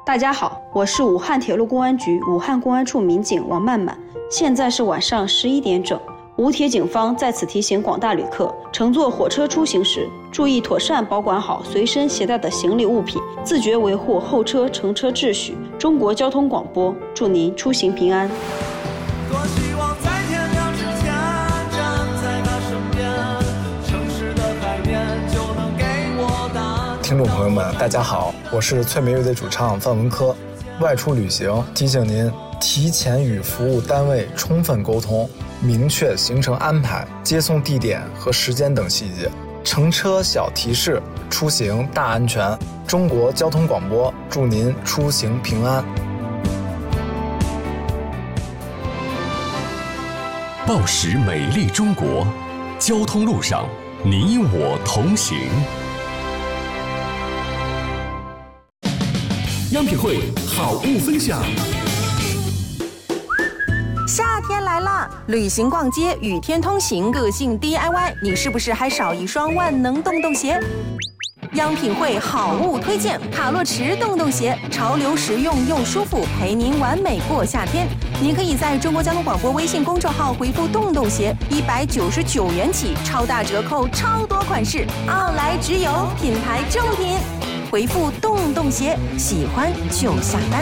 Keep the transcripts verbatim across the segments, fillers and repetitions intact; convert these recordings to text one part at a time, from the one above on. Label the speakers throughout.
Speaker 1: 大家好，我是武汉铁路公安局武汉公安处民警王曼曼。现在是晚上十一点整，武铁警方在此提醒广大旅客，乘坐火车出行时，注意妥善保管好随身携带的行李物品，自觉维护后车乘车秩序。中国交通广播，祝您出行平安。
Speaker 2: 多希望在天亮之前站在他身边，城市的海面就能给我答案。
Speaker 3: 听众朋友们，大家好，我是翠梅乐队主唱范文科。外出旅行，提醒您提前与服务单位充分沟通，明确行程安排、接送地点和时间等细节。乘车小提示，出行大安全。中国交通广播，祝您出行平安。
Speaker 4: 报时美丽中国，交通路上你我同行。央品汇好物分享。
Speaker 5: 夏天来了，旅行逛街雨天通行，个性 D I Y， 你是不是还少一双万能洞洞鞋？央品汇好物推荐卡洛驰洞洞鞋，潮流实用又舒服，陪您完美过夏天。您可以在中国交通广播微信公众号回复洞洞鞋，一百九十九元起，超大折扣，超多款式，奥莱直邮，品牌正品。回复洞洞鞋，喜欢就下单。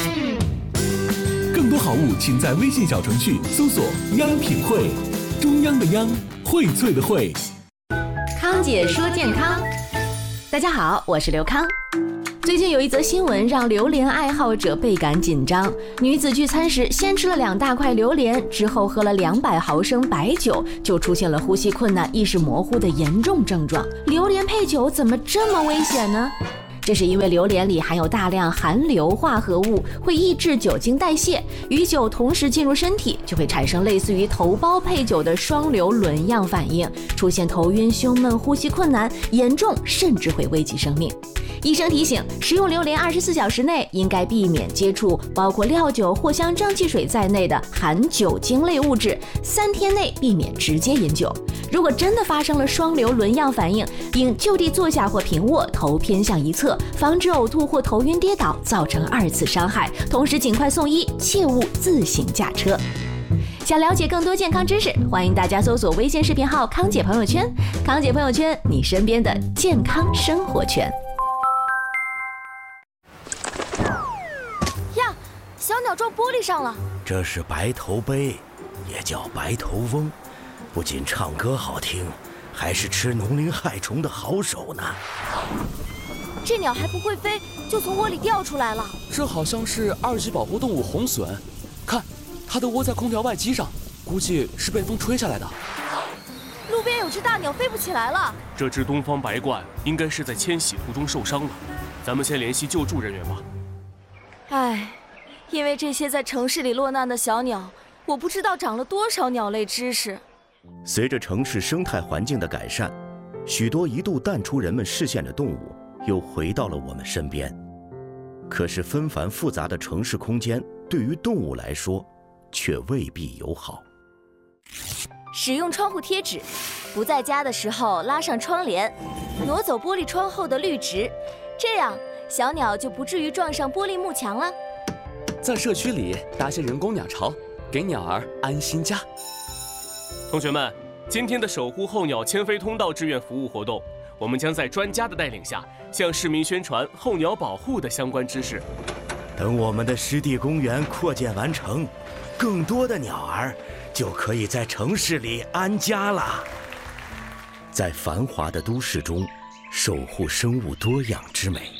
Speaker 4: 更多好物，请在微信小程序搜索“央品汇”，中央的央，荟萃的荟。
Speaker 6: 康姐说健康，大家好，我是刘康。最近有一则新闻让榴莲爱好者倍感紧张。女子聚餐时先吃了两大块榴莲，之后喝了两百毫升白酒，就出现了呼吸困难、意识模糊的严重症状。榴莲配酒怎么这么危险呢？这是因为榴莲里含有大量含硫化合物，会抑制酒精代谢，与酒同时进入身体，就会产生类似于头孢配酒的双硫仑样反应，出现头晕、胸闷、呼吸困难，严重甚至会危及生命。医生提醒，食用榴莲二十四小时内应该避免接触包括料酒、藿香正气水在内的含酒精类物质，三天内避免直接饮酒。如果真的发生了双硫仑样反应，应就地坐下或平卧，头偏向一侧，防止呕吐或头晕跌倒，造成二次伤害。同时尽快送医，切勿自行驾车。想了解更多健康知识，欢迎大家搜索微信视频号康姐朋友圈，康姐朋友圈，你身边的健康生活圈。
Speaker 7: 呀，小鸟撞玻璃上了。
Speaker 8: 这是白头鹎，也叫白头翁，不仅唱歌好听，还是吃农林害虫的好手呢。
Speaker 7: 这鸟还不会飞，就从窝里掉出来了。
Speaker 9: 这好像是二级保护动物红隼，看，它都窝在空调外机上，估计是被风吹下来的。
Speaker 7: 路边有只大鸟飞不起来了。
Speaker 10: 这只东方白鹳应该是在迁徙途中受伤了，咱们先联系救助人员吧。
Speaker 7: 唉，因为这些在城市里落难的小鸟，我不知道长了多少鸟类知识。
Speaker 8: 随着城市生态环境的改善，许多一度淡出人们视线的动物又回到了我们身边。可是纷繁复杂的城市空间对于动物来说却未必友好。
Speaker 7: 使用窗户贴纸，不在家的时候拉上窗帘，挪走玻璃窗后的绿植，这样小鸟就不至于撞上玻璃幕墙了。
Speaker 9: 在社区里搭些人工鸟巢，给鸟儿安心家。
Speaker 10: 同学们，今天的守护候鸟迁飞通道志愿服务活动，我们将在专家的带领下，向市民宣传候鸟保护的相关知识。
Speaker 8: 等我们的湿地公园扩建完成，更多的鸟儿就可以在城市里安家了。在繁华的都市中，守护生物多样之美。